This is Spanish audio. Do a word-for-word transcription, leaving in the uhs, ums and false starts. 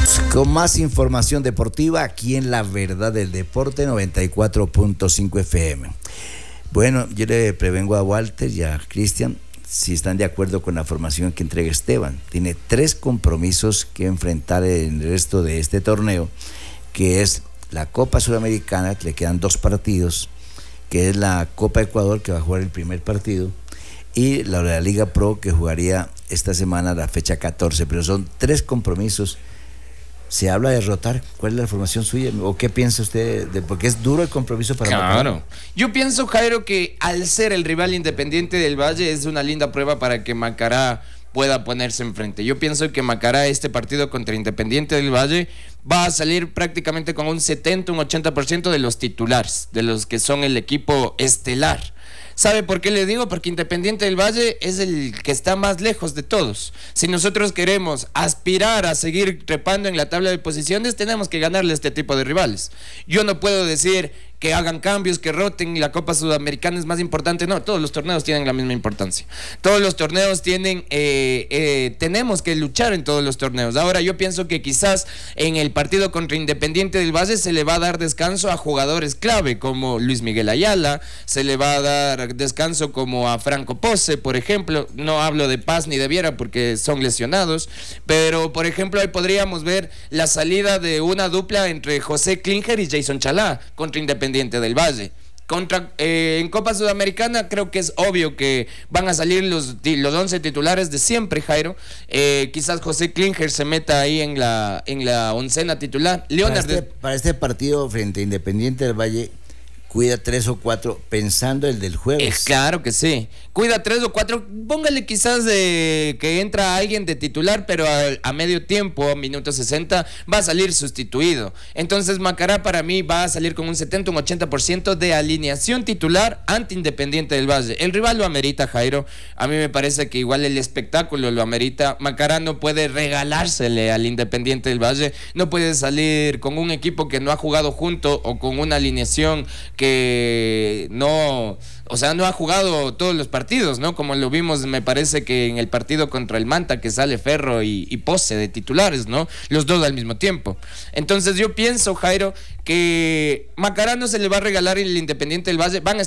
Con más información deportiva aquí en La Verdad del Deporte noventa y cuatro punto cinco F M. Bueno, yo le prevengo a Walter y a Cristian si están de acuerdo con la formación que entrega Esteban. Tiene tres compromisos que enfrentar en el resto de este torneo, que es la Copa Sudamericana, que le quedan dos partidos, que es la Copa Ecuador, que va a jugar el primer partido, y la, la Liga Pro, que jugaría esta semana la fecha catorce, pero son tres compromisos. Se habla de rotar. ¿Cuál es la formación suya? ¿O qué piensa usted? De, porque es duro el compromiso para Claro. Macará. Yo pienso, Jairo, que al ser el rival Independiente del Valle es una linda prueba para que Macará pueda ponerse enfrente. Yo pienso que Macará, este partido contra Independiente del Valle, va a salir prácticamente con un setenta, un ochenta por ciento de los titulares, de los que son el equipo estelar. ¿Sabe por qué le digo? Porque Independiente del Valle es el que está más lejos de todos. Si nosotros queremos aspirar a seguir trepando en la tabla de posiciones, tenemos que ganarle a este tipo de rivales. Yo no puedo decir que hagan cambios, que roten, y la Copa Sudamericana es más importante. No, todos los torneos tienen la misma importancia. Todos los torneos tienen, eh, eh, tenemos que luchar en todos los torneos. Ahora yo pienso que quizás en el partido contra Independiente del Valle se le va a dar descanso a jugadores clave como Luis Miguel Ayala, se le va a dar descanso como a Franco Pose, por ejemplo. No hablo de Paz ni de Viera porque son lesionados, pero por ejemplo ahí podríamos ver la salida de una dupla entre José Klinger y Jason Chalá contra Independiente del Valle. Contra, eh, en Copa Sudamericana creo que es obvio que van a salir los, los once titulares de siempre, Jairo. Eh, quizás José Klinger se meta ahí en la, en la oncena titular. Leonard Para este, para este partido frente a Independiente del Valle, cuida tres o cuatro pensando el del jueves. Eh, claro que sí. Cuida tres o cuatro. Póngale quizás de que entra alguien de titular, pero a, a medio tiempo, minuto sesenta, va a salir sustituido. Entonces Macará para mí va a salir con un setenta, un ochenta por ciento de alineación titular ante Independiente del Valle. El rival lo amerita, Jairo. A mí me parece que igual el espectáculo lo amerita. Macará no puede regalársele al Independiente del Valle. No puede salir con un equipo que no ha jugado junto o con una alineación que que no, o sea, no ha jugado todos los partidos, ¿no? Como lo vimos, me parece que en el partido contra el Manta, que sale Ferro y, y Pose de titulares, ¿no? Los dos al mismo tiempo. Entonces yo pienso, Jairo, que Macará no se le va a regalar el Independiente del Valle. Van a